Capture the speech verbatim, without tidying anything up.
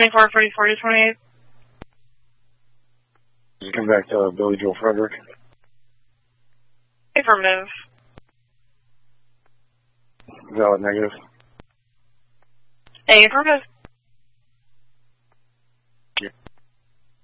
seventy-four, forty-four to twenty-eight. Just come back to uh, Billy Joel Frederick. Affirmative. Valid negative. Affirmative.